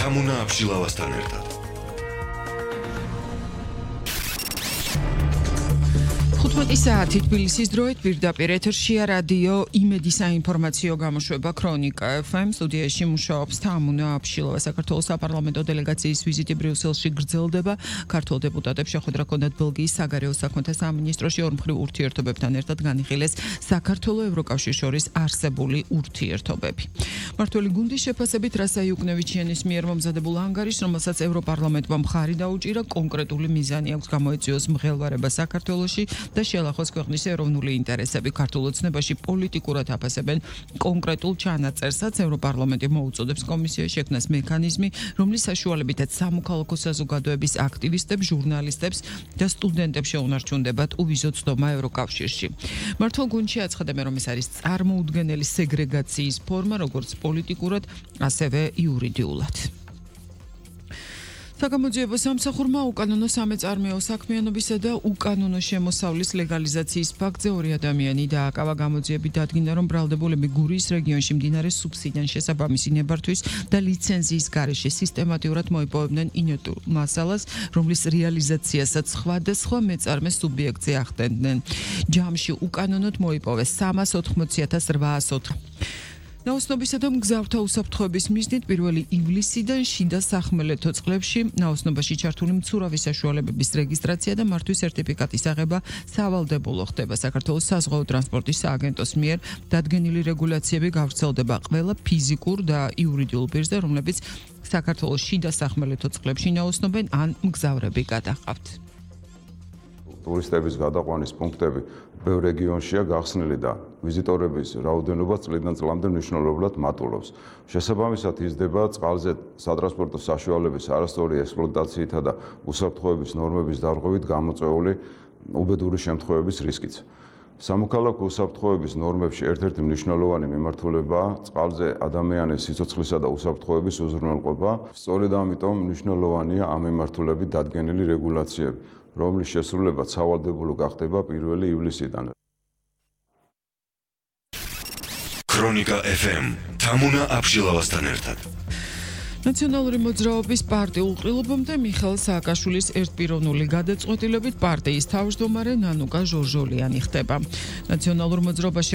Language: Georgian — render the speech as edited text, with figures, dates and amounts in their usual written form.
თამუნა აბშილავასთან ერთად. 15 საათი თბილისის დროით პირდაპირ ეთერშია რადიო იმედი საინფორმაციო გამოშვება ქრონიკა FM სტუდიაში მუშაობს თამუნა აბშილავა. საქართველოს საპარლამენტო დელეგაციის ვიზიტი ბრიუსელში გრძელდება. ქართულ დეპუტატებს შეხვედრა ჰქონდათ ბელგიის საგარეო საქმეთა სამინისტროში ორმხრივ ურთიერთობებთან ერთად განიხილეს საქართველოს ევროკავშირის შორის არსებული ურთიერთობები. მართველი გუნდის შეფასებით რასა იუკნევიჩიანის მიერ მომზადებულ ანგარიშს, რომელსაც ევროპარლამენტმა მხარი დაუჭირა, კონკრეტული მიზანი აქვს გამოეწიოს მღელვარება საქართველოში და შეელახოს ქვეყნის ეროვნული ინტერესები. ქართულ ოცნებაში პოლიტიკურად აფასებენ კონკრეტულ ჩანაწერსაც. ევროპარლამენტი მოუწოდებს კომისიაში შექმნას მექანიზმი, რომლის საშუალებითაც სამოქალაქო საზოგადოების აქტივისტებს, ჟურნალისტებს და სტუდენტებს შეუნარჩუნდებათ უვიზო ცდომა ევროკავშირში. მართლ გუნდში აცხადებენ, რომ ეს არის წარმოუდგენელი სეგრეგაციის ფორმა, როგორც პოლიტიკურად, ასევე იურიდიულად. საგამოძიებო სამსახურმა უკანონო სამეწარმეო საქმიანობისა და უკანონო შემოსავლის ლეგალიზაციის ფაქტზე 2 ადამიანი დააკავა. გამოძიებით დადგინდა, რომ ბრალდებულები გურიის რეგიონში მდინარე სუფსიდან შესაბამისი ნებართვის და ლიცენზიის გარეშე სისტემატიურად მოიპოვებდნენ ინერტულ მასალას, რომლის რეალიზაციასაც სხვადასხვა მეწარმე სუბიექტზე ახდენდნენ. ჯამში უკანონოდ მოიპოვეს 380,804 ნაოსნობისა და მგზავრთა უსაფრთხოების მიზნით 1 ივლისიდან შიდა სახმელეთო წყლებში ნაოსნობაში ჩართული მცურავი საშუალებების რეგისტრაცია და მართვის სერტიფიკატის აღება სავალდებულო ხდება. საქართველოს საზღვაო ტრანსპორტის სააგენტოს მიერ დადგენილი რეგულაციები გავრცელდება ყველა ფიზიკურ და იურიდიულ პირზე, რომლებიც საქართველოს შიდა სახმელეთო წყლებში ნაოსნობენ ან მგზავრები გადაჰყავთ. ტურისტების გადაყვანის პუნქტები ბევრ რეგიონშია გახსნილი და ვიზიტორების რაოდენობა წლიდან წლამდე მნიშვნელოვნად მატულობს. შესაბამისად იზრდება წყალზე სატრანსპორტო საშუალების არასწორი ექსპლუატაციითა და უსაფრთხოების ნორმების დარღვევით გამოწვეული უბედური შემთხვევების რისკიც. სამოქალაქო უსაფრთხოების ნორმებში ერთ-ერთი მნიშვნელოვანი მიმართულებაა წყალზე ადამიანის სიცოცხლისა და უსაფრთხოების უზრუნველყოფა. სწორედ ამიტომ მნიშვნელოვანია ამ მიმართულებით დადგენილი რეგულაციები, რომლის შესრულებაც სავალდებულო გახდება 1 ივლისიდან. ქრონიკა FM თამუნა აბშილავასთან ერთად. ნაციონალური მოძრაობის პარტიულ ყრილობამდე მიხეილ სააკაშვილის ერთპიროვნული გადაწყვეტილებით პარტიის თავმჯდომარე ნანუკა ჟორჟოლიანი ხდება. ნაციონალურ მოძრაობაში